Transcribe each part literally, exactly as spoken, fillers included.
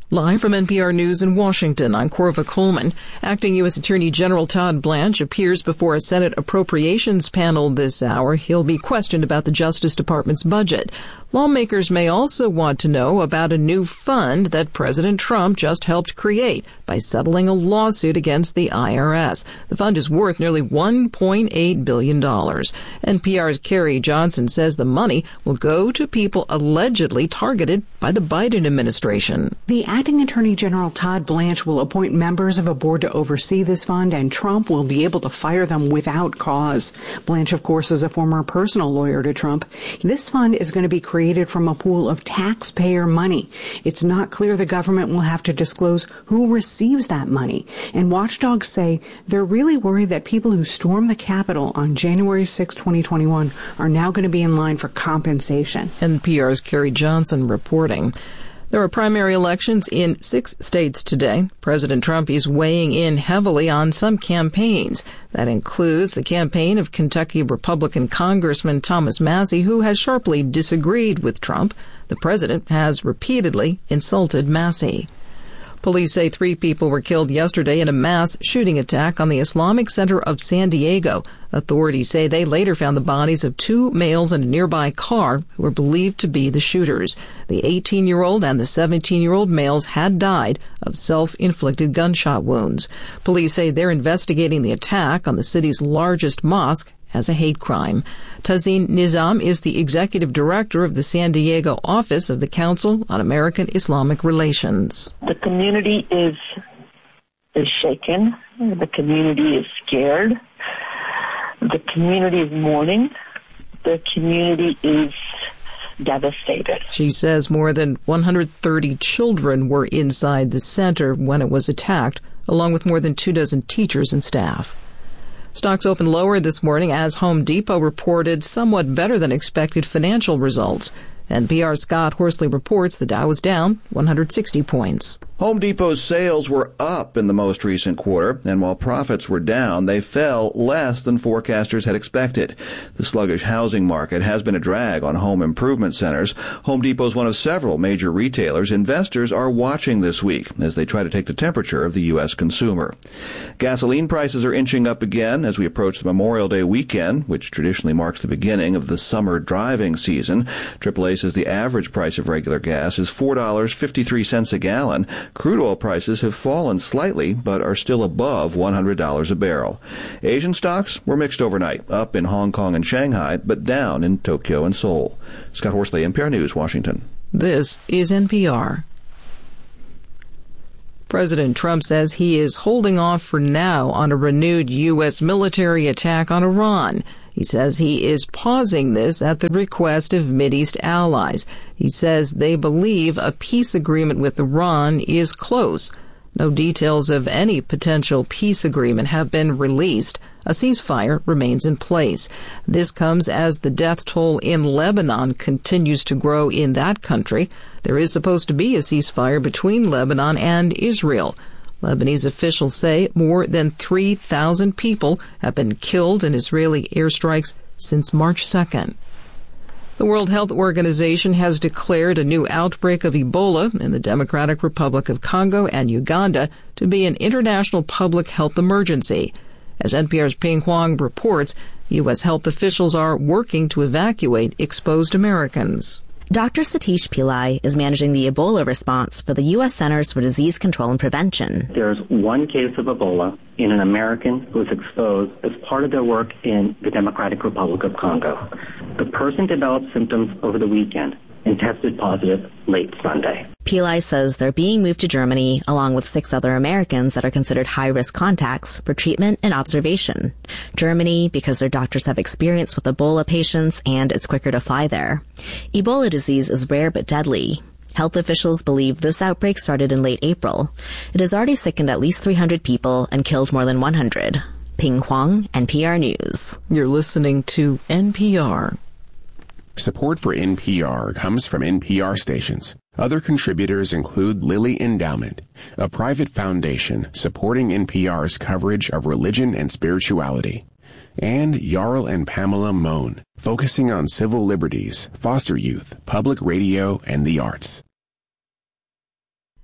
Live from N P R News in Washington, I'm Corva Coleman. Acting U S Attorney General Todd Blanche appears before a Senate Appropriations panel this hour. He'll be questioned about the Justice Department's budget. Lawmakers may also want to know about a new fund that President Trump just helped create by settling a lawsuit against the I R S. The fund is worth nearly one point eight billion dollars. N P R's Carrie Johnson says the money will go to people allegedly targeted by the Biden administration. The Acting Attorney General Todd Blanche will appoint members of a board to oversee this fund, and Trump will be able to fire them without cause. Blanche, of course, is a former personal lawyer to Trump. This fund is going to be created from a pool of taxpayer money. It's not clear the government will have to disclose who receives that money. And watchdogs say they're really worried that people who stormed the Capitol on January sixth, twenty twenty-one are now going to be in line for compensation. N P R's Carrie Johnson reporting. There are primary elections in six states today. President Trump is weighing in heavily on some campaigns. That includes the campaign of Kentucky Republican Congressman Thomas Massie, who has sharply disagreed with Trump. The president has repeatedly insulted Massie. Police say three people were killed yesterday in a mass shooting attack on the Islamic Center of San Diego. Authorities say they later found the bodies of two males in a nearby car who were believed to be the shooters. The eighteen-year-old and the seventeen-year-old males had died of self-inflicted gunshot wounds. Police say they're investigating the attack on the city's largest mosque as a hate crime. Tazeen Nizam is the executive director of the San Diego office of the Council on American Islamic Relations. The community is is shaken. The community is scared. The community is mourning. The community is devastated. She says more than one hundred thirty children were inside the center when it was attacked, along with more than two dozen teachers and staff. Stocks opened lower this morning as Home Depot reported somewhat better than expected financial results. N P R's Scott Horsley reports the Dow was down one hundred sixty points. Home Depot's sales were up in the most recent quarter, and while profits were down, they fell less than forecasters had expected. The sluggish housing market has been a drag on home improvement centers. Home Depot is one of several major retailers investors are watching this week as they try to take the temperature of the U S consumer. Gasoline prices are inching up again as we approach the Memorial Day weekend, which traditionally marks the beginning of the summer driving season. triple A says the average price of regular gas is four dollars and fifty-three cents a gallon. Crude oil prices have fallen slightly, but are still above one hundred dollars a barrel. Asian stocks were mixed overnight, up in Hong Kong and Shanghai, but down in Tokyo and Seoul. Scott Horsley, N P R News, Washington. This is N P R. President Trump says he is holding off for now on a renewed U S military attack on Iran. He says he is pausing this at the request of Mideast allies. He says they believe a peace agreement with Iran is close. No details of any potential peace agreement have been released. A ceasefire remains in place. This comes as the death toll in Lebanon continues to grow in that country. There is supposed to be a ceasefire between Lebanon and Israel. Lebanese officials say more than three thousand people have been killed in Israeli airstrikes since March second. The World Health Organization has declared a new outbreak of Ebola in the Democratic Republic of Congo and Uganda to be an international public health emergency. As N P R's Ping Huang reports, U S health officials are working to evacuate exposed Americans. Doctor Satish Pillai is managing the Ebola response for the U S Centers for Disease Control and Prevention. There's one case of Ebola in an American who was exposed as part of their work in the Democratic Republic of Congo. The person developed symptoms over the weekend and tested positive late Sunday. Pillai says they're being moved to Germany along with six other Americans that are considered high-risk contacts for treatment and observation. Germany, because their doctors have experience with Ebola patients and it's quicker to fly there. Ebola disease is rare but deadly. Health officials believe this outbreak started in late April. It has already sickened at least three hundred people and killed more than one hundred. Ping Huang, N P R News. You're listening to N P R. Support for N P R comes from N P R stations. Other contributors include Lilly Endowment, a private foundation supporting N P R's coverage of religion and spirituality, and Jarl and Pamela Mohn, focusing on civil liberties, foster youth, public radio, and the arts.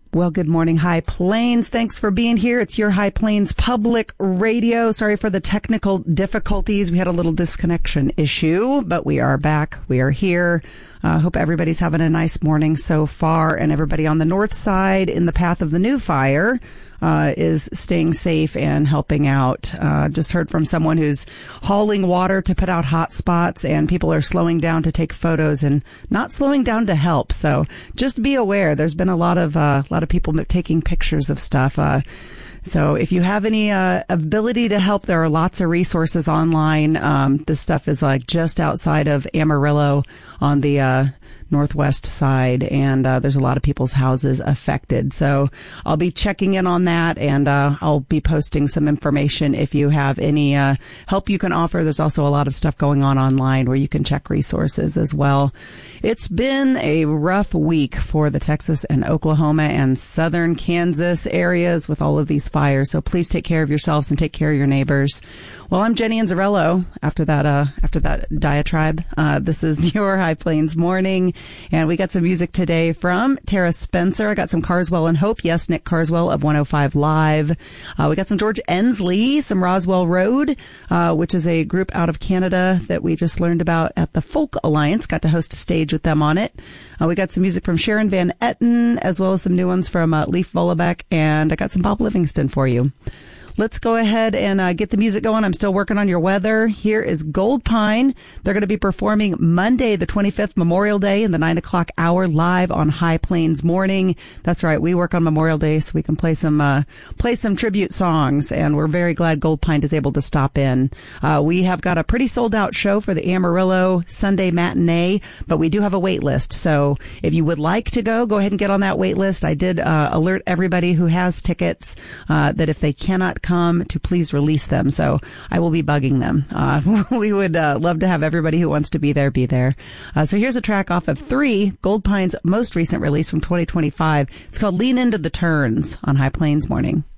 Well, good morning, High Plains. Thanks for being here. It's your High Plains Public Radio. Sorry for the technical difficulties. We had a little disconnection issue, but we are back. We are here. I uh, hope everybody's having a nice morning so far, and everybody on the north side in the path of the new fire uh is staying safe and helping out. Uh just heard from someone who's hauling water to put out hot spots, and people are slowing down to take photos and not slowing down to help. So just be aware. There's been a lot of uh, a lot of people taking pictures of stuff. Uh So if you have any uh, ability to help, there are lots of resources online. Um, this stuff is like just outside of Amarillo on the uh, northwest side, and uh, there's a lot of people's houses affected. So I'll be checking in on that, and uh, I'll be posting some information if you have any uh, help you can offer. There's also a lot of stuff going on online where you can check resources as well. It's been a rough week for the Texas and Oklahoma and southern Kansas areas with all of these fires. So please take care of yourselves and take care of your neighbors. Well, I'm Jenny Anzarello. After that, uh, after that diatribe, uh, this is your High Plains Morning, and we got some music today from Tara Spencer. I got some Carswell and Hope. Yes, Nick Carswell of one oh five Live. Uh, we got some George Ensley, some Roswell Road, uh, which is a group out of Canada that we just learned about at the Folk Alliance. Got to host a stage with them on it. Uh, we got some music from Sharon Van Etten, as well as some new ones from uh, Leif Vollebeck, and I got some Bob Livingston for you. Let's go ahead and uh, get the music going. I'm still working on your weather. Here is Gold Pine. They're going to be performing Monday, the twenty-fifth, Memorial Day, in the nine o'clock hour live on High Plains Morning. That's right. We work on Memorial Day so we can play some uh, play some tribute songs, and we're very glad Gold Pine is able to stop in. Uh, we have got a pretty sold-out show for the Amarillo Sunday matinee, but we do have a wait list. So if you would like to go, go ahead and get on that wait list. I did uh, alert everybody who has tickets uh, that if they cannot come to please release them. So I will be bugging them. Uh, we would uh, love to have everybody who wants to be there be there. Uh, so here's a track off of three, Gold Pine's most recent release from twenty twenty-five. It's called Lean Into the Turns on High Plains Morning.